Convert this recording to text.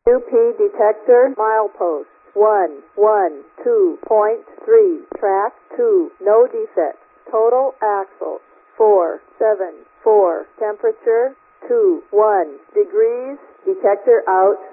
UP detector milepost 112.3, track 2, no defects. Total axles 474, temperature 21 degrees, detector out.